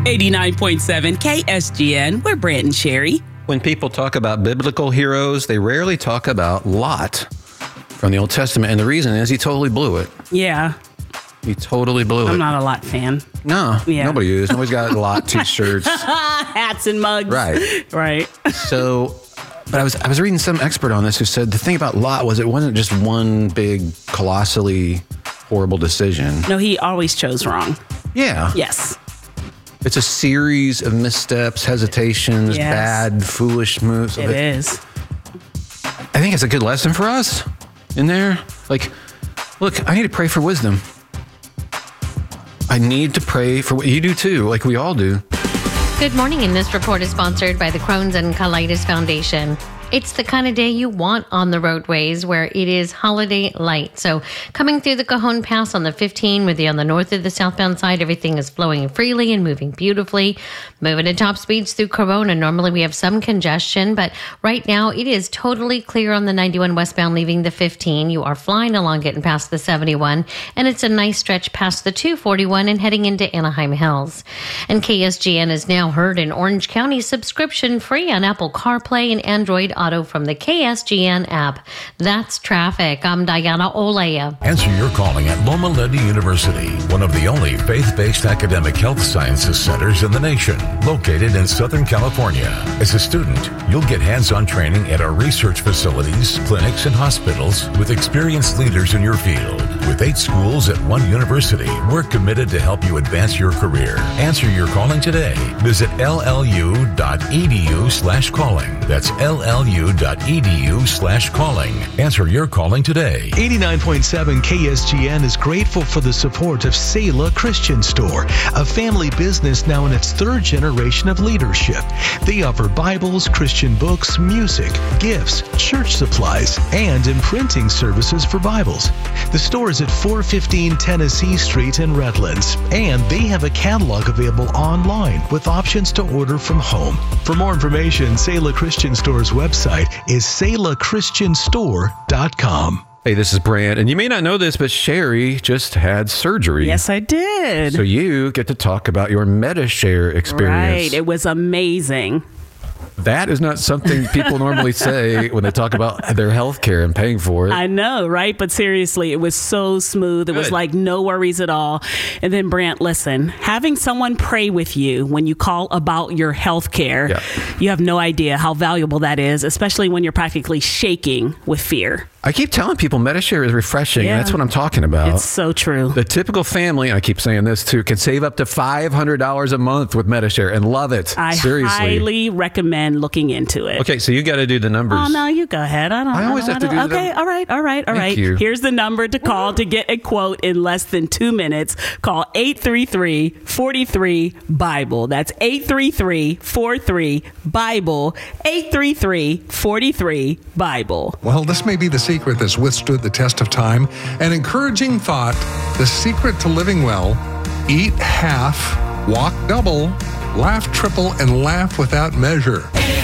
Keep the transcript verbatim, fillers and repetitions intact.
eighty-nine point seven K S G N, we're Brant and Sherry. When people talk about biblical heroes, they rarely talk about Lot from the Old Testament. And the reason is he totally blew it. Yeah. He totally blew it. I'm not a Lot fan. No, Yeah. nobody is. Nobody's got Lot t-shirts. Hats and mugs. Right. Right. So, but I was I was reading some expert on this who said the thing about Lot was it wasn't just one big, colossally horrible decision. No, he always chose wrong. Yeah. Yes. It's a series of missteps, hesitations, Yes. bad, foolish moves. It is. I think it's a good lesson for us in there. Like, look, I need to pray for wisdom. I need to pray for what you do too, like we all do. Good morning, and this report is sponsored by the Crohn's and Colitis Foundation. It's the kind of day you want on the roadways where it is holiday light. So coming through the Cajon Pass on the fifteen, whether you're on the north or the southbound side, everything is flowing freely and moving beautifully. Moving at top speeds through Corona. Normally we have some congestion, but right now it is totally clear on the ninety-one westbound leaving the fifteen. You are flying along getting past the seventy-one, and it's a nice stretch past the two forty-one and heading into Anaheim Hills. And K S G N is now heard in Orange County subscription free on Apple CarPlay and Android Auto from the K S G N app. That's traffic. I'm Diana Olea. Answer your calling at Loma Linda University, one of the only faith-based academic health sciences centers in the nation, located in Southern California. As a student, you'll get hands-on training at our research facilities, clinics, and hospitals with experienced leaders in your field. With eight schools at one university, we're committed to help you advance your career. Answer your calling today. Visit llu.edu slash calling. That's llu.edu slash calling. Answer your calling today. eighty-nine point seven K S G N is grateful for the support of Selah Christian Store, a family business now in its third generation of leadership. They offer Bibles, Christian books, music, gifts, church supplies, and imprinting services for Bibles. The store is at four fifteen Tennessee Street in Redlands, and they have a catalog available online with options to order from home. For more information, Selah Christian Store's website is selah christian store dot com. Hey, this is Brant, and you may not know this, but Sherry just had surgery. Yes, I did. So you get to talk about your MediShare experience. Right. It was amazing. That is not something people normally say when they talk about their health care and paying for it. I know, right? But seriously, it was so smooth. It Good. was like no worries at all. And then, Brant, listen, having someone pray with you when you call about your health care, Yeah. you have no idea how valuable that is, especially when you're practically shaking with fear. I keep telling people MediShare is refreshing. Yeah. And that's what I'm talking about. It's so true. The typical family, and I keep saying this too, can save up to five hundred dollars a month with MediShare and love it. I Seriously. highly recommend looking into it. Okay, so you got to do the numbers. Oh, no, you go ahead. I don't I always don't have to wanna- do the Okay, num- all right, all right, all Thank right. you. Here's the number to call to get a quote in less than two minutes. Call eight three three, four three, Bible. That's eight three three, four three, Bible. eight three three, four three, Bible. Well, this may be the secret that's withstood the test of time. An encouraging thought, the secret to living well: eat half, walk double, laugh triple, and laugh without measure.